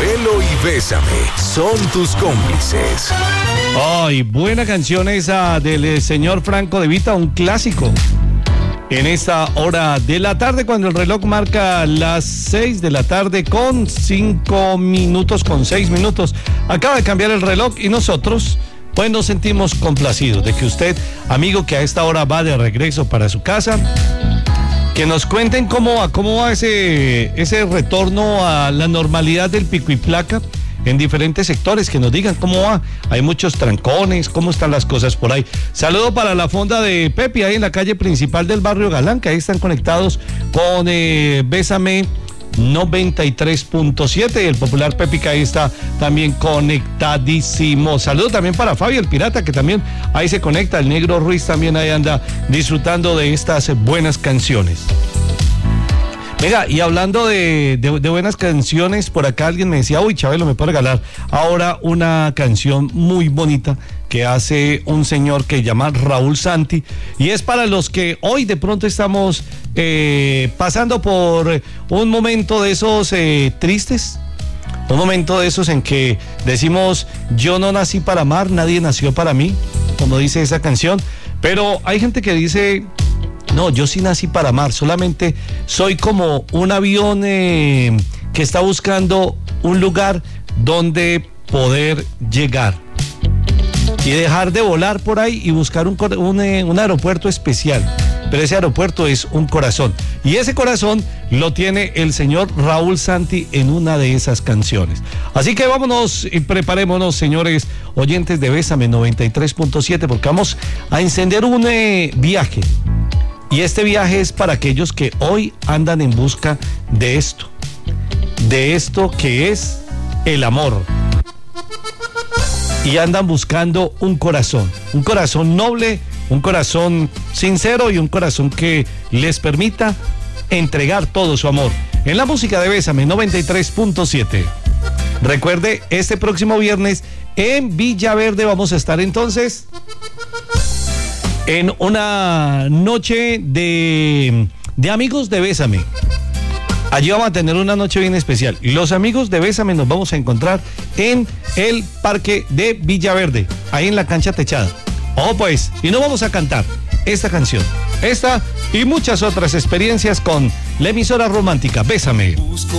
Chabelo y Bésame son tus cómplices. Ay, buena canción esa del señor Franco De Vita, un clásico. En esta hora de la tarde, cuando el reloj marca las 6 de la tarde con 5 minutos, con 6 minutos, acaba de cambiar el reloj y nosotros pues nos sentimos complacidos de que usted, amigo que a esta hora va de regreso para su casa, que nos cuenten cómo va ese retorno a la normalidad del pico y placa en diferentes sectores, que nos digan cómo va. Hay muchos trancones, cómo están las cosas por ahí. Saludo para la fonda de Pepi, ahí en la calle principal del barrio Galán, que ahí están conectados con Bésame 93.7, el popular Pepi, que ahí está también conectadísimo. Saludo también para Fabio el Pirata, que también ahí se conecta. El Negro Ruiz también ahí anda disfrutando de estas buenas canciones. Venga, y hablando de buenas canciones, por acá alguien me decía, uy, Chabelo, me puede regalar ahora una canción muy bonita que hace un señor que se llama Raúl Santi, y es para los que hoy de pronto estamos pasando por un momento de esos tristes, un momento de esos en que decimos, yo no nací para amar, nadie nació para mí, como dice esa canción, pero hay gente que dice, no, yo sí nací para amar, solamente soy como un avión que está buscando un lugar donde poder llegar y dejar de volar por ahí y buscar un aeropuerto especial. Pero ese aeropuerto es un corazón, y ese corazón lo tiene el señor Raúl Santi en una de esas canciones. Así que vámonos y preparémonos, señores oyentes de Bésame 93.7, porque vamos a encender un viaje. Y este viaje es para aquellos que hoy andan en busca de esto que es el amor. Y andan buscando un corazón noble, un corazón sincero y un corazón que les permita entregar todo su amor. En la música de Bésame 93.7. Recuerde, este próximo viernes en Villaverde vamos a estar entonces en una noche de amigos de Bésame. Allí vamos a tener una noche bien especial. Los amigos de Bésame nos vamos a encontrar en el parque de Villaverde, ahí en la cancha techada. Oh, pues, y nos vamos a cantar esta canción, esta y muchas otras experiencias con la emisora romántica Bésame. Busco